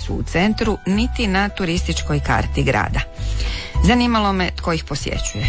nisu u centru niti na turističkoj karti grada. Zanimalo me tko ih posjećuje.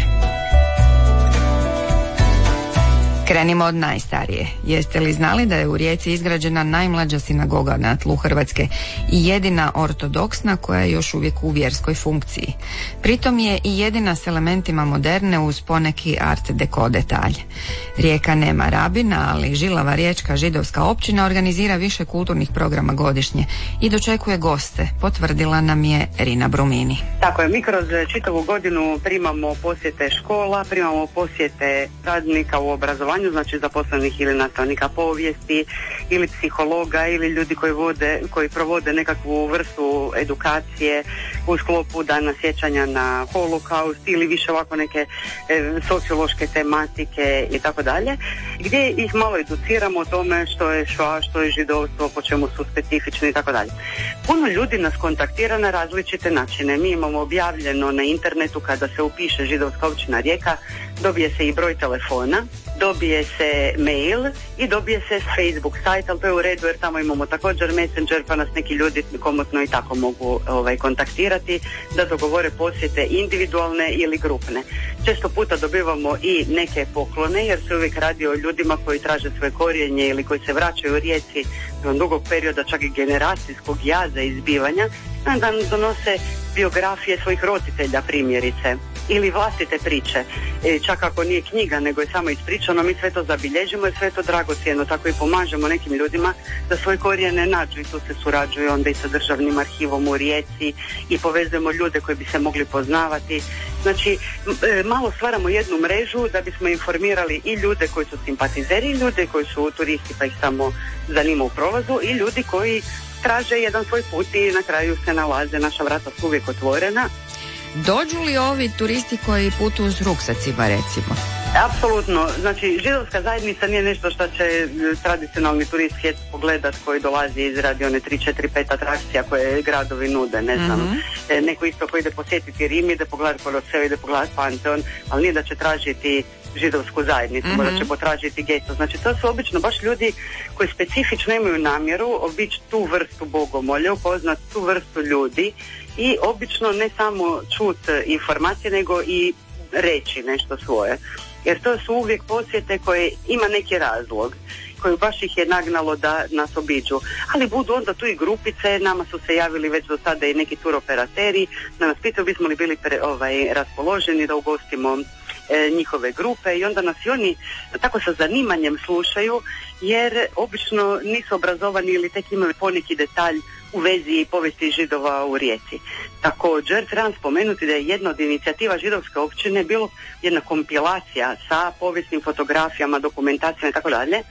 Krenimo od najstarije. Jeste li znali da je u Rijeci izgrađena najmlađa sinagoga na tlu Hrvatske i jedina ortodoksna koja je još uvijek u vjerskoj funkciji? Pritom je i jedina s elementima moderne uz poneki art deco detalj. Rijeka nema rabina, ali žilava riječka židovska općina organizira više kulturnih programa godišnje i dočekuje goste, potvrdila nam je Rina Brumini. Tako je, mi kroz čitavu godinu primamo posjete škola, primamo posjete radnika u obrazovanju, znači zaposlenih ili nastavnika povijesti ili psihologa ili ljudi koji provode nekakvu vrstu edukacije u sklopu dana sjećanja na holokaust ili više ovako neke sociološke tematike i tako dalje, gdje ih malo educiramo o tome što je šoa, što je židovstvo, po čemu su specifični i tako dalje. Puno ljudi nas kontaktira na različite načine. Mi imamo objavljeno na internetu, kada se upiše Židovska općina Rijeka, dobije se i broj telefona, dobije se mail i dobije se Facebook sajt, ali to je u redu jer tamo imamo također Messenger, pa nas neki ljudi komotno i tako mogu kontaktirati da dogovore posjete individualne ili grupne. Često puta dobivamo i neke poklone jer se uvijek radi o ljudima koji traže svoje korijenje ili koji se vraćaju u Rijeci do dugog perioda, čak i generacijskog jaza izbivanja, da nam donose biografije svojih roditelja primjerice ili vlastite priče. Čak ako nije knjiga nego je samo ispričano, mi sve to zabilježimo i sve je to dragocjeno, tako i pomažemo nekim ljudima da svoje korijene nađu i tu se surađuje onda i sa Državnim arhivom u Rijeci i povezujemo ljude koji bi se mogli poznavati. Znači, malo stvaramo jednu mrežu da bismo informirali i ljude koji su simpatizeri, i ljude koji su turisti pa ih samo zanima u prolazu i ljudi koji traže jedan svoj put i na kraju se nalaze, naša vrata su uvijek otvorena. Dođu li ovi turisti koji putuju s ruksacima, recimo? Apsolutno. Znači, židovska zajednica nije nešto što će tradicionalni turist htjeti pogledat koji dolazi iz radi one 3, 4, 5 atrakcija koje gradovi nude, ne znam. Neko isto koji ide posjetiti Rim, ide pogledati Koloseo, ide pogledati Panteon, ali nije da će tražiti židovsku zajednicu, možda će potražiti geto. Znači, to su obično baš ljudi koji specifično imaju namjeru obići tu vrstu bogomolja, upoznati tu vrstu ljudi i obično ne samo čut informacije, nego i reći nešto svoje. Jer to su uvijek posjete koje ima neki razlog, koji baš ih je nagnalo da nas obiđu. Ali budu onda tu i grupice, nama su se javili već do sada i neki turoperateri, da nas pitaju bismo li bili raspoloženi da ugostimo njihove grupe i onda nas i oni tako sa zanimanjem slušaju jer obično nisu obrazovani ili tek imaju poneki detalj u vezi povijesti Židova u Rijeci. Također, trebam spomenuti da je jedna od inicijativa Židovske općine bilo jedna kompilacija sa povijesnim fotografijama, dokumentacijama i tako dalje,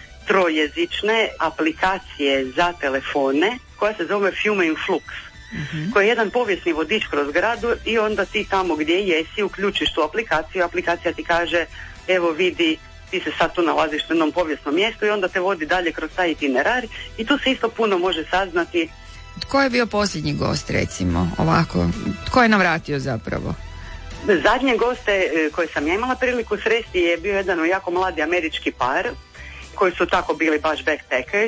trojezične aplikacije za telefone koja se zove Fiume in Flux, koji je jedan povijesni vodič kroz gradu i onda ti tamo gdje jesi uključiš tu aplikaciju, aplikacija ti kaže evo vidi, ti se sad tu nalaziš na jednom povijesnom mjestu i onda te vodi dalje kroz taj itinerar i tu se isto puno može saznati. Tko je bio posljednji gost, recimo, ovako? Tko je navratio zapravo? Zadnje goste koje sam ja imala priliku sresti je bio jedan jako mladi američki par koji su tako bili baš backpackers,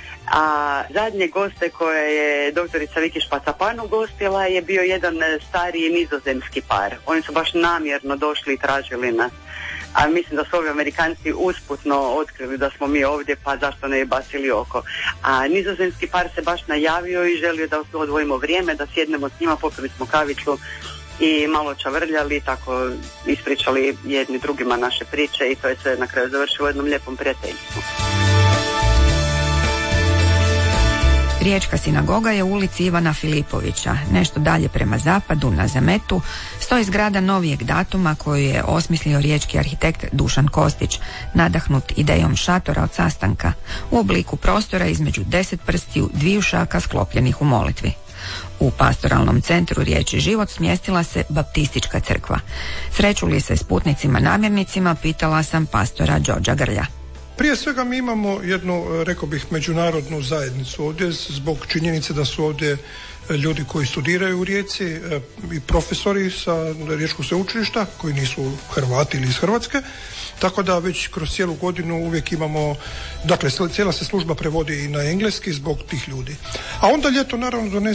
a zadnje goste koje je doktorica Viki Špacapanu gostila je bio jedan stariji nizozemski par. Oni su baš namjerno došli i tražili nas. A mislim da su ovi Amerikanci usputno otkrili da smo mi ovdje, pa zašto ne bacili oko. A nizozemski par se baš najavio i želio da odvojimo vrijeme, da sjednemo s njima, popili smo kavicu i malo čavrljali, tako ispričali jedni drugima naše priče i to je sve na kraju završilo u jednom lijepom prijateljstvu. Riječka sinagoga je u ulici Ivana Filipovića. Nešto dalje prema zapadu, na Zametu, stoji zgrada novijeg datuma koju je osmislio riječki arhitekt Dušan Kostić, nadahnut idejom šatora od sastanka, u obliku prostora između 10 prstiju, 2 šaka sklopljenih u molitvi. U pastoralnom centru Riječi život smjestila se baptistička crkva. Sreću li se s putnicima namjernicima, pitala sam pastora Đorđa Grlja. Prije svega mi imamo jednu, rekao bih, međunarodnu zajednicu ovdje zbog činjenice da su ovdje ljudi koji studiraju u Rijeci i profesori sa Riječkog sveučilišta koji nisu Hrvati ili iz Hrvatske, tako da već kroz cijelu godinu uvijek imamo, dakle cijela se služba prevodi i na engleski zbog tih ljudi. A onda ljeto naravno